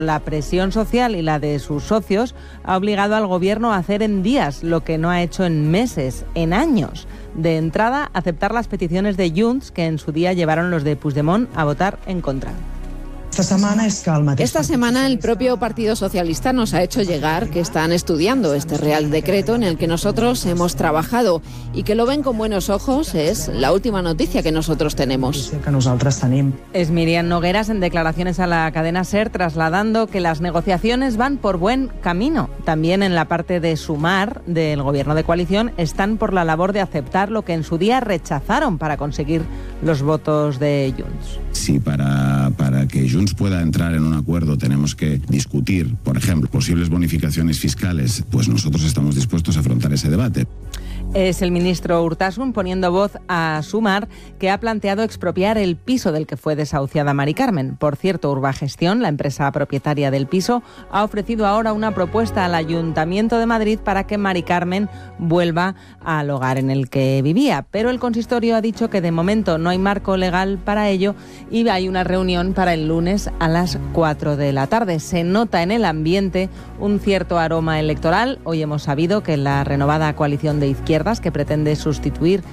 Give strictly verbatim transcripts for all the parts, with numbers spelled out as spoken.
La presión social y la de sus socios ha obligado al gobierno a hacer en días lo que no ha hecho en meses, en años. De entrada, aceptar las peticiones de Junts, que en su día llevaron los de Puigdemont a votar en contra. Esta semana el propio Partido Socialista nos ha hecho llegar que están estudiando este Real Decreto en el que nosotros hemos trabajado y que lo ven con buenos ojos. Es la última noticia que nosotros tenemos. Es Míriam Nogueras en declaraciones a la cadena SER, trasladando que las negociaciones van por buen camino. También en la parte de Sumar del gobierno de coalición están por la labor de aceptar lo que en su día rechazaron para conseguir los votos de Junts. Si para, para que Junts pueda entrar en un acuerdo tenemos que discutir, por ejemplo, posibles bonificaciones fiscales, pues nosotros estamos dispuestos a afrontar ese debate. Es el ministro Urtasun poniendo voz a Sumar, que ha planteado expropiar el piso del que fue desahuciada Mari Carmen. Por cierto, Urbagestión, la empresa propietaria del piso, ha ofrecido ahora una propuesta al Ayuntamiento de Madrid para que Mari Carmen vuelva al hogar en el que vivía. Pero el consistorio ha dicho que de momento no hay marco legal para ello y hay una reunión para el lunes a las cuatro de la tarde. Se nota en el ambiente un cierto aroma electoral. Hoy hemos sabido que la renovada coalición de izquierdas, que pretende sustituir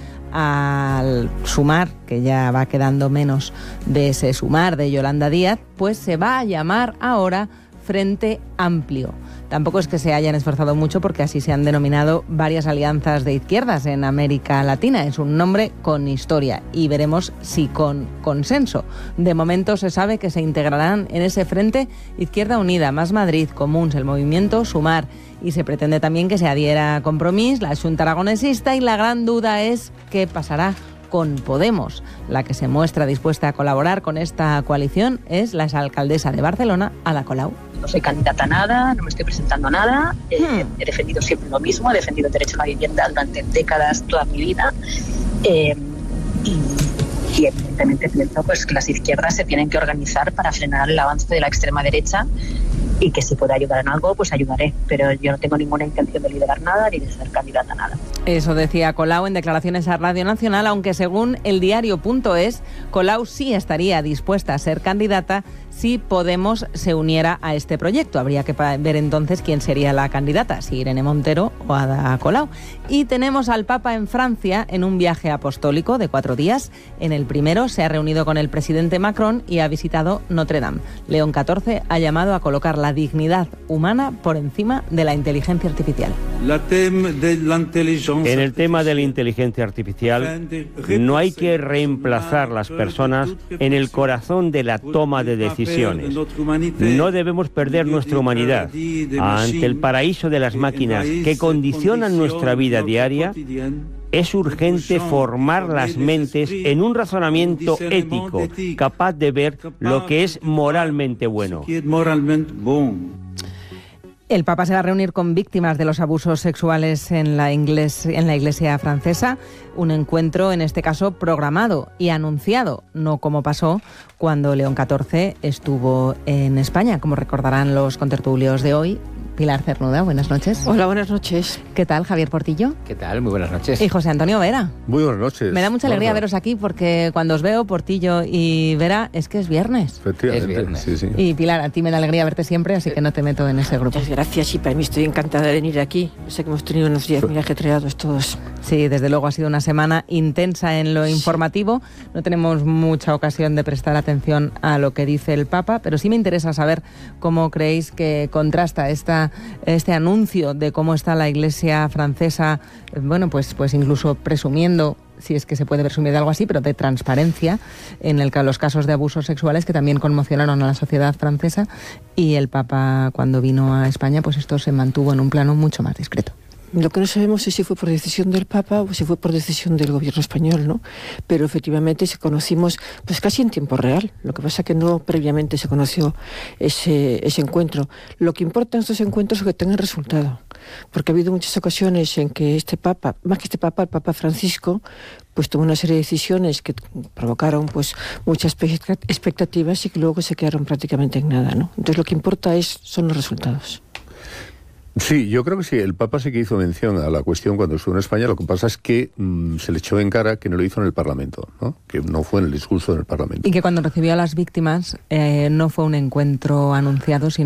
al Sumar, que ya va quedando menos de ese Sumar de Yolanda Díaz, pues se va a llamar ahora Frente Amplio. Tampoco es que se hayan esforzado mucho, porque así se han denominado varias alianzas de izquierdas en América Latina. Es un nombre con historia y veremos si con consenso. De momento se sabe que se integrarán en ese frente Izquierda Unida, Más Madrid, Comuns, el Movimiento Sumar, y se pretende también que se adhiera a Compromís, la Xunta Aragonesista, y la gran duda es qué pasará con Podemos. La que se muestra dispuesta a colaborar con esta coalición es la exalcaldesa de Barcelona, Ada Colau. No soy candidata a nada, no me estoy presentando a nada, eh, hmm. he defendido siempre lo mismo, he defendido el derecho a la vivienda durante décadas, toda mi vida, eh, y, y evidentemente pienso pues, que las izquierdas se tienen que organizar para frenar el avance de la extrema derecha, y que si puedo ayudar en algo, pues ayudaré. Pero yo no tengo ninguna intención de liderar nada ni de ser candidata a nada. Eso decía Colau en declaraciones a Radio Nacional, aunque según el diario punto es, Colau sí estaría dispuesta a ser candidata si Podemos se uniera a este proyecto. Habría que ver entonces quién sería la candidata, si Irene Montero o Ada Colau. Y tenemos al Papa en Francia en un viaje apostólico de cuatro días. En el primero se ha reunido con el presidente Macron y ha visitado Notre Dame. León catorce ha llamado a colocar la dignidad humana por encima de la inteligencia artificial. En el tema de la inteligencia artificial, no hay que reemplazar las personas en el corazón de la toma de decisiones. No debemos perder nuestra humanidad ante el paraíso de las máquinas que condicionan nuestra vida diaria. Es urgente formar las mentes en un razonamiento ético, capaz de ver lo que es moralmente bueno. El Papa se va a reunir con víctimas de los abusos sexuales en la, ingles, en la Iglesia francesa, un encuentro en este caso programado y anunciado, no como pasó cuando León catorce estuvo en España, como recordarán los contertulios de hoy. Pilar Cernuda, buenas noches. Hola, buenas noches. ¿Qué tal, Javier Portillo? ¿Qué tal? Muy buenas noches. Y José Antonio Vera. Muy buenas noches. Me da mucha alegría Hola. veros aquí, porque cuando os veo, Portillo y Vera, es que es viernes. Efectivamente, es viernes. Sí, sí. Y Pilar, a ti me da alegría verte siempre, así que no te meto en ese grupo. Muchas gracias, y para mí estoy encantada de venir aquí. Sé que hemos tenido unos días muy ajetreados todos. Sí, desde luego ha sido una semana intensa en lo informativo. No tenemos mucha ocasión de prestar atención a lo que dice el Papa, pero sí me interesa saber cómo creéis que contrasta esta, este anuncio de cómo está la Iglesia francesa, bueno, pues, pues incluso presumiendo, si es que se puede presumir de algo así, pero de transparencia en el, los casos de abusos sexuales que también conmocionaron a la sociedad francesa, y el Papa, cuando vino a España, pues esto se mantuvo en un plano mucho más discreto. Lo que no sabemos es si fue por decisión del Papa o si fue por decisión del gobierno español, ¿no? Pero efectivamente se conocimos pues casi en tiempo real. Lo que pasa es que no previamente se conoció ese, ese encuentro. Lo que importa en estos encuentros es que tengan resultado. Porque ha habido muchas ocasiones en que este Papa, más que este Papa, el Papa Francisco, pues tomó una serie de decisiones que provocaron pues muchas expectativas y que luego se quedaron prácticamente en nada, ¿no? Entonces lo que importa es, son los resultados. Sí, yo creo que sí. El Papa sí que hizo mención a la cuestión cuando estuvo en España. Lo que pasa es que mmm, se le echó en cara que no lo hizo en el Parlamento, ¿no? Que no fue en el discurso del Parlamento. Y que cuando recibió a las víctimas eh, no fue un encuentro anunciado, sino